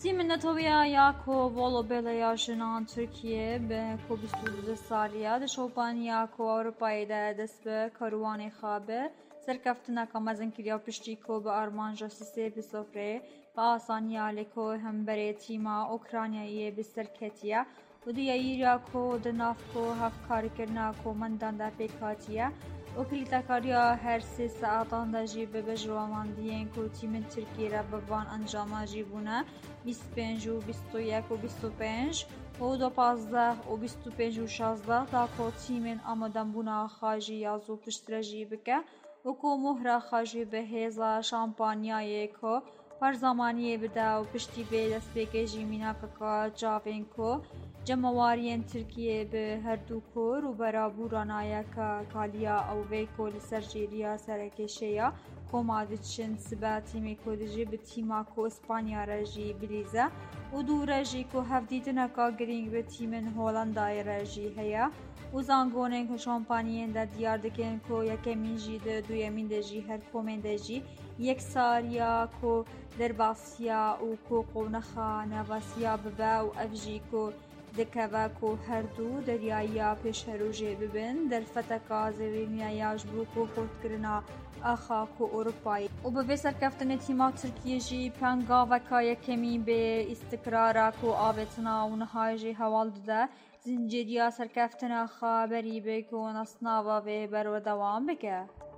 Tîmînetowîya ya ku volobêleya jinan Tirkiye bi ku 22 saliya di şopaniya ku Ewropayê de dest bi karûwanê xwe serkeftineka mezin kiriya piştî ku bi armanca sîsê bi sofreyê bi asaniya lê ku hemberê tîma Ukraynayê bi ser ketiye û di yayîriya ku di nav ku hevkarkirina komandan de pêk hatiye û kirîtekariya her sê saetan de jî bi bijwamandiyên ku tîmên Tirkiye re bi van encama jî bûne 25 û 21 û 25 û 12 û 25 û 16 da ku tîmên amadenbûna xwe jî ya zû piştre jî bike û ku mohra xwe jî bi hêza şampanyayê ku her zamaniyê bide û piştî vê destpêkê jî mînakeka çavên ku cemewariyên Tirkiyeyê bi herdû ku rûbera nayeka kaliya ew vê ku li ser jêriya serkêşeya Koma diçin sibe tîmê ku dijî bi tîma ku İspanya re jî bilîze û dû re jî ku hevdîtineka girîng bi tîmên Holandayê re jî heye û zangonên şampanyayên de diyar dikin ku yekemîn jî di duyemîn de jî her komên de jî yeksariya ku derbasiya û ku qewnexa navasiya bibe û ev jî ku dikeve ku herdû deryayiya pêşherojê bibin derfeteka zêwînaya ji bo ku xurtkirina axa ku Ewropayê û bi vê serkeftinê tîma Tirkiye jî pengaveka yekemîn bê îstikrara ku avêtina û nihayê jî heval dide zincîriya serkeftina xwe berî bê ku nasnava vê berdewam bike.